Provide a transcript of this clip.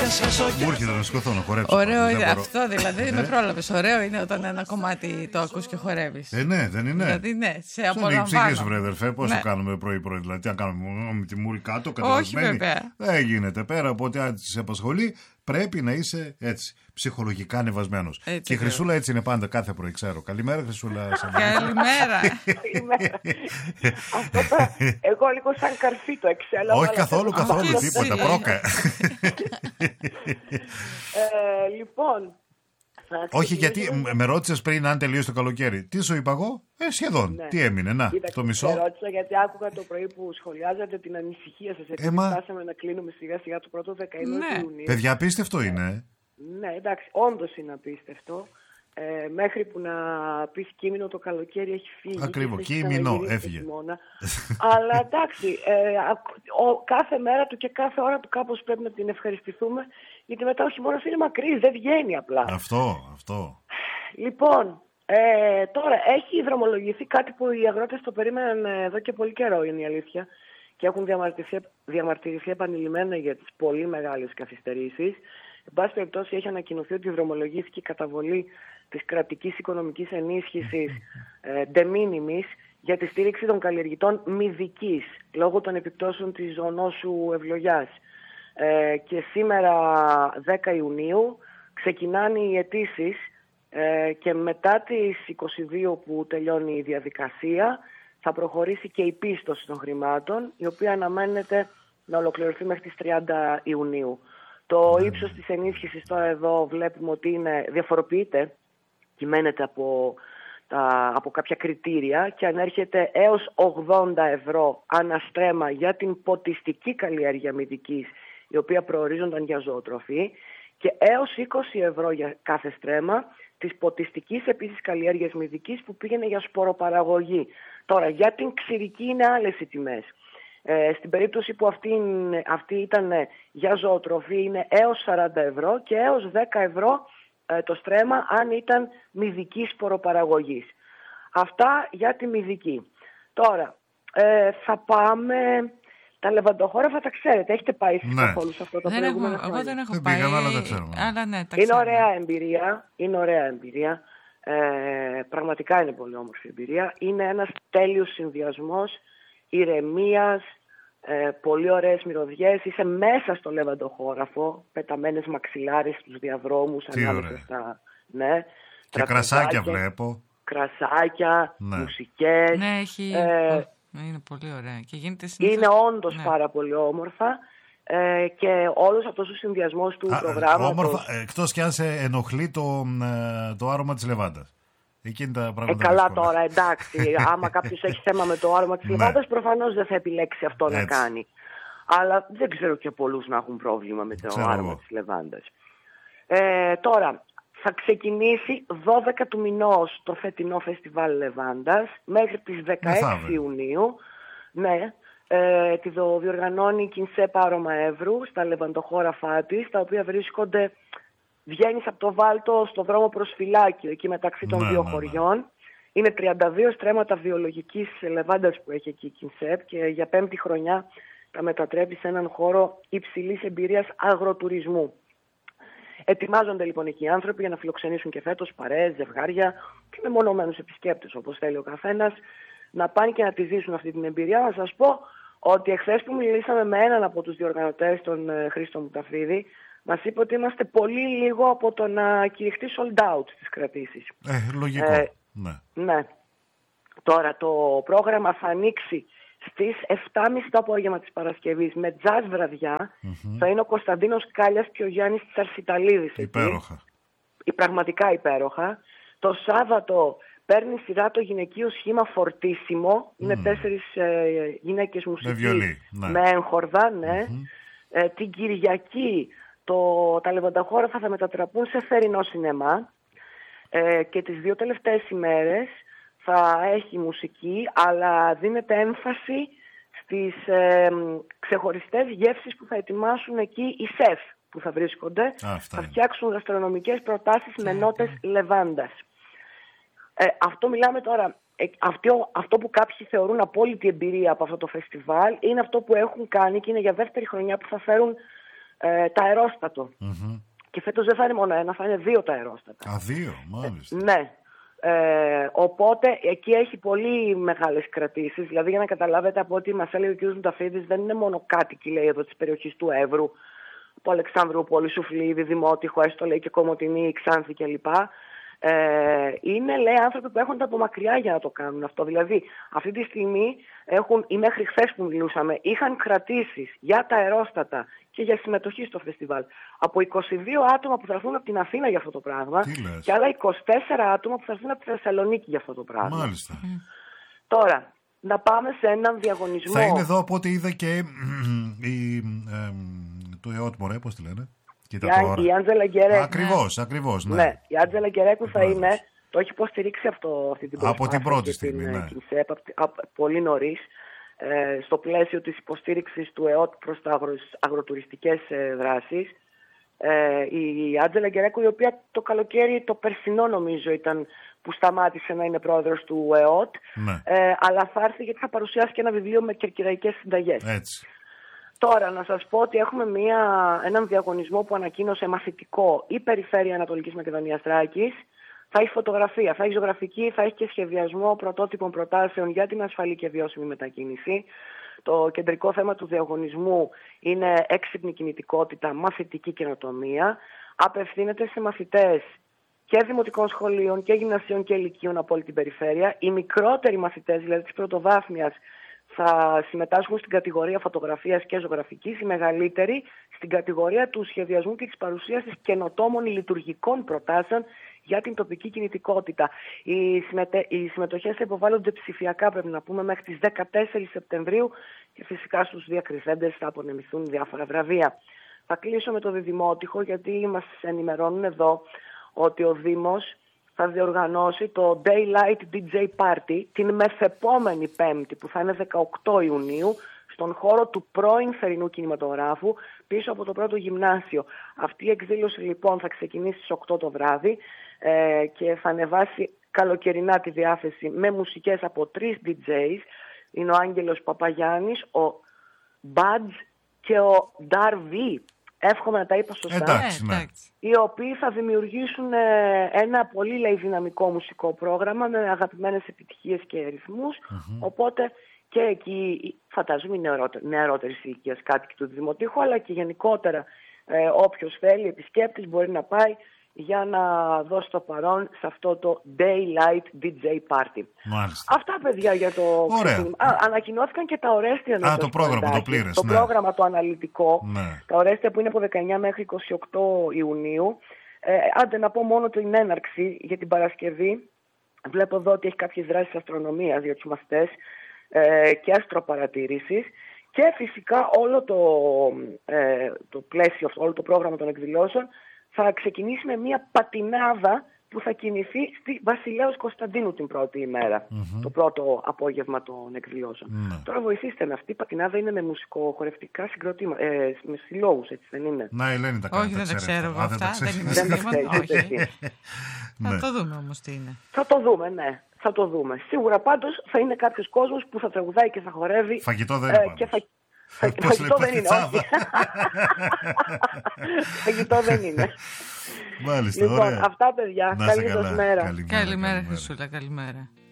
Μου έρχεται να σηκωθώ να χορέψω. Ωραίο είναι αυτό, δηλαδή δεν με πρόλαβες. Ωραίο είναι όταν ένα κομμάτι το ακούς και χορεύεις. Ναι, δεν είναι. Δηλαδή ναι, σε απολαμβάνω. Ψυχή σου, βρε αδερφέ, πώς το κάνουμε πρωί-πρωί. Δηλαδή, τι να κάνουμε με τη μούρη κάτω, κατεβασμένη. Όχι, βέβαια. Δεν γίνεται. Πέρα από ό,τι σε απασχολεί, πρέπει να είσαι έτσι, ψυχολογικά ανεβασμένος. Και η Χρυσούλα έτσι είναι πάντα κάθε πρωί, ξέρω. Καλημέρα, Χρυσούλα. Καλημέρα. Εγώ λίγο σαν καρφί το εξέλαβα. Όχι καθόλου, τίποτα. Πρόκα. Λοιπόν. Όχι, γιατί με ρώτησες πριν αν τελείωσε το καλοκαίρι. Τι σου είπα εγώ? Σχεδόν. Ναι. Τι έμεινε, να, το μισό. Σε ρώτησα γιατί άκουγα το πρωί που σχολιάζατε την ανησυχία σας. Επειδή φτάσαμε να κλείνουμε σιγά σιγά το πρώτο δεκαήμερο του Ιουνίου. Παιδιά, απίστευτο είναι. Ναι, εντάξει, όντως είναι απίστευτο. Μέχρι που να πεις κείμενο το καλοκαίρι έχει φύγει. Ακριβώς, κείμενο έφυγε. Αλλά εντάξει, κάθε μέρα του και κάθε ώρα του κάπως πρέπει να την ευχαριστηθούμε, γιατί μετά ο χειμώνας είναι μακρύς, δεν βγαίνει απλά. Αυτό. Λοιπόν, τώρα έχει δρομολογηθεί κάτι που οι αγρότες το περίμεναν εδώ και πολύ καιρό, είναι η αλήθεια, και έχουν διαμαρτυρηθεί επανειλημμένα για τις πολύ μεγάλες καθυστερήσεις. Εν πάση περιπτώσει, έχει ανακοινωθεί ότι δρομολογήθηκε η καταβολή της κρατικής οικονομικής ενίσχυσης de minimis για τη στήριξη των καλλιεργητών μυδικής λόγω των επιπτώσεων της ζωονόσου ευλογιάς. Και σήμερα 10 Ιουνίου ξεκινάνε οι αιτήσεις και μετά τις 22 που τελειώνει η διαδικασία θα προχωρήσει και η πίστοση των χρημάτων, η οποία αναμένεται να ολοκληρωθεί μέχρι τις 30 Ιουνίου. Το ύψος της ενίσχυσης τώρα εδώ βλέπουμε ότι διαφοροποιείται, κυμαίνεται από κάποια κριτήρια και ανέρχεται έως 80 ευρώ αναστρέμμα για την ποτιστική καλλιέργεια μυδικής, η οποία προορίζονταν για ζωοτροφή, και έως 20 ευρώ για κάθε στρέμμα της ποτιστικής επίσης καλλιέργειας μυδικής που πήγαινε για σποροπαραγωγή. Τώρα, για την ξηρική είναι άλλες οι τιμές. Στην περίπτωση που αυτή ήταν για ζωοτροφή είναι έως 40 ευρώ και έως 10 ευρώ το στρέμμα αν ήταν μυδικής σποροπαραγωγής. Αυτά για τη μυδική. Τώρα, θα πάμε... Τα λεβαντοχώραφα τα ξέρετε, έχετε πάει καθόλου σε αυτό το προηγούμενο χρόνια? Εγώ δεν έχω πάει, αλλά τα ξέρουμε. Αλλά ναι, τα είναι ωραία εμπειρία. Πραγματικά είναι πολύ όμορφη εμπειρία. Είναι ένας τέλειος συνδυασμός ηρεμίας, πολύ ωραίες μυρωδιές. Είσαι μέσα στο λεβαντοχώραφο, πεταμένες μαξιλάρες στους διαδρόμους. ανάμεσα στα... Ναι, και κρασάκια βλέπω. Κρασάκια, μουσικές. Ναι, έχει... είναι πολύ ωραία. Και είναι όντως πάρα πολύ όμορφα. Και όλος αυτός ο συνδυασμός του προγράμματος. Όμορφα, εκτός κι αν σε ενοχλεί το άρωμα της λεβάντας. Εκείνη τα πράγματα καλά τώρα, εντάξει. Άμα κάποιος έχει θέμα με το άρωμα της λεβάντας, προφανώς δεν θα επιλέξει αυτό να κάνει. Αλλά δεν ξέρω και πολλούς να έχουν πρόβλημα με το άρωμα της λεβάντας. Τώρα, θα ξεκινήσει 12 του μηνός το φετινό φεστιβάλ Λεβάντας μέχρι τις 16 Ιουνίου. Ναι. Το διοργανώνει η Κινσέπα Άρωμα Εύρου στα λεβαντοχώραφά της, τα οποία βρίσκονται... Βγαίνεις από το Βάλτο στο δρόμο προς Φυλάκιο, εκεί μεταξύ των δύο χωριών. Είναι 32 στρέμματα βιολογικής λεβάντας που έχει εκεί η Κινσέπ και για 5η χρονιά τα μετατρέπει σε έναν χώρο υψηλής εμπειρίας αγροτουρισμού. Ετοιμάζονται λοιπόν εκεί οι άνθρωποι για να φιλοξενήσουν και φέτος παρέες, ζευγάρια και μεμονωμένους επισκέπτες, όπως θέλει ο καθένας, να πάνε και να τη ζήσουν αυτή την εμπειρία. Να σας πω ότι εχθές που μιλήσαμε με έναν από τους διοργανωτές, τον Χρήστο Μουταφίδη, μας είπε ότι είμαστε πολύ λίγο από το να κηρυχτεί sold out στις κρατήσεις. Λογικό. Ναι. Τώρα το πρόγραμμα θα ανοίξει στις 7.30 το απόγευμα της Παρασκευής με jazz βραδιά. Θα είναι ο Κωνσταντίνος Κάλιας και ο Γιάννης Τσαρσιταλίδης. Υπέροχα. Πραγματικά υπέροχα. Το Σάββατο παίρνει σειρά το γυναικείο σχήμα Φορτίσιμο. Είναι 4 γυναίκες μουσικής με έγχορδα. Την Κυριακή τα λεβαντοχώραφα θα μετατραπούν σε θερινό σινεμά και τις 2 τελευταίες ημέρες θα έχει μουσική, αλλά δίνεται έμφαση στις ξεχωριστές γεύσεις που θα ετοιμάσουν εκεί οι σεφ που θα βρίσκονται. Θα φτιάξουν γαστρονομικές προτάσεις με νότες λεβάντας. Αυτό μιλάμε τώρα, αυτό που κάποιοι θεωρούν απόλυτη εμπειρία από αυτό το φεστιβάλ είναι αυτό που έχουν κάνει και είναι για δεύτερη χρονιά που θα φέρουν τα αερόστατο. Και φέτος δεν θα είναι μόνο ένα, θα είναι 2 τα αερόστατα. Α, 2, μάλιστα. Ναι. Οπότε εκεί έχει πολύ μεγάλες κρατήσεις. Δηλαδή, για να καταλάβετε, από ό,τι μας έλεγε ο κ. Μουταφίδης, δεν είναι μόνο κάτοικοι, λέει, εδώ της περιοχής του Εύρου, από Αλεξανδρούπολη, Σουφλίδη, Δημότυχο, έστω λέει και Κομοτηνή, Ξάνθη κλπ. Είναι, λέει, άνθρωποι που έρχονται από μακριά για να το κάνουν αυτό. Δηλαδή, αυτή τη στιγμή ή μέχρι χθες που μιλούσαμε, είχαν κρατήσεις για τα αερόστατα και για συμμετοχή στο φεστιβάλ από 22 άτομα που θα έρθουν από την Αθήνα για αυτό το πράγμα και άλλα 24 άτομα που θα έρθουν από τη Θεσσαλονίκη για αυτό το πράγμα. Μάλιστα. Τώρα, να πάμε σε έναν διαγωνισμό. Θα είναι εδώ, από ό,τι είδα, και το ΕΟΤ, μωρέ, πώς τη λένε. Η Άντζελα Γκερέκου. Ακριβώς, ναι. Ναι. Η Άντζελα Γκερέκου θα είναι, το έχει υποστηρίξει αυτή την προσπάθεια. Από την πρώτη στιγμή, ναι. Πολύ νωρίς, στο πλαίσιο της υποστήριξης του ΕΟΤ προς τα αγροτουριστικές δράσεις. Η Άντζελα Γκερέκου, η οποία το καλοκαίρι, το περσινό νομίζω ήταν που σταμάτησε να είναι πρόεδρος του ΕΟΤ, ναι. Αλλά θα έρθει γιατί θα παρουσιάσει και ένα βιβλίο με κερκυραϊκές συνταγές. Έτσι. Τώρα, να σας πω ότι έχουμε έναν διαγωνισμό που ανακοίνωσε μαθητικό η Περιφέρεια Ανατολικής Μακεδονίας Θράκης. Θα έχει φωτογραφία, θα έχει ζωγραφική, θα έχει και σχεδιασμό πρωτότυπων προτάσεων για την ασφαλή και βιώσιμη μετακίνηση. Το κεντρικό θέμα του διαγωνισμού είναι έξυπνη κινητικότητα, μαθητική καινοτομία. Απευθύνεται σε μαθητές και δημοτικών σχολείων και γυμνασίων και ηλικίων από όλη την περιφέρεια. Οι μικρότεροι μαθητές, δηλαδή της πρωτοβάθμιας, θα συμμετάσχουν στην κατηγορία φωτογραφίας και ζωγραφικής, οι μεγαλύτεροι στην κατηγορία του σχεδιασμού και της παρουσίασης καινοτόμων λειτουργικών προτάσεων για την τοπική κινητικότητα. Οι συμμετοχές θα υποβάλλονται ψηφιακά, πρέπει να πούμε, μέχρι τις 14 Σεπτεμβρίου και φυσικά στους διακριθέντες θα απονεμηθούν διάφορα βραβεία. Θα κλείσω με το Δημότυχο, γιατί μας ενημερώνουν εδώ ότι ο Δήμος θα διοργανώσει το Daylight DJ Party την μεθεπόμενη Πέμπτη, που θα είναι 18 Ιουνίου, στον χώρο του πρώην Θερινού Κινηματογράφου, πίσω από το πρώτο γυμνάσιο. Αυτή η εκδήλωση λοιπόν θα ξεκινήσει στις 8 το βράδυ και θα ανεβάσει καλοκαιρινά τη διάθεση με μουσικές από 3 DJs. Είναι ο Άγγελος Παπαγιάννης, ο Μπάτζ και ο Νταρβί. Εύχομαι να τα είπα σωστά. Εντάξει, ναι. Οι οποίοι θα δημιουργήσουν ένα πολύ, λέει, δυναμικό μουσικό πρόγραμμα με αγαπημένες επιτυχίες και ρυθμούς. Οπότε και εκεί φαντάζομαι νεαρότερης ηλικίας κάτοικοι του Δημοτήχου, αλλά και γενικότερα όποιος θέλει, επισκέπτης, μπορεί να πάει για να δώσει το παρόν σε αυτό το Daylight DJ Party. Μάλιστα. Αυτά, παιδιά, για το ξεκίνημα. Ανακοινώθηκαν και τα Ορέστια. Το πρόγραμμα το πλήρες. Το πρόγραμμα το αναλυτικό. Ναι. Τα Ορέστια που είναι από 19 μέχρι 28 Ιουνίου. Άντε να πω μόνο την έναρξη για την Παρασκευή. Βλέπω εδώ ότι έχει κάποιες δράσεις αστρονομίας για τους μαθητές και αστροπαρατήρησης. Και φυσικά όλο το πλαίσιο, όλο το πρόγραμμα των εκδηλώσεων θα ξεκινήσει με μια πατινάδα που θα κινηθεί στη Βασιλέως Κωνσταντίνου την πρώτη ημέρα, το πρώτο απόγευμα των εκδηλώσεων. Τώρα βοηθήστε με, αυτή η πατινάδα είναι με μουσικοχορευτικά συγκροτήματα, με συλλόγους, έτσι δεν είναι? Να, Ελένη τα κάνει. Όχι, δεν τα ξέρω εγώ αυτά, δεν είμαι Θα το δούμε όμως τι είναι. Θα το δούμε, ναι. Θα το δούμε. Σίγουρα πάντως θα είναι κάποιος κόσμος που θα τραγουδάει και θα χορεύει. Φαγητό δεν είναι Φαγητό δεν είναι, όχι. Φαγητό δεν είναι. Μάλιστα, λοιπόν, ωραία. Αυτά, παιδιά. Καλή σας μέρα. Καλημέρα, Χρυσούλα, καλημέρα.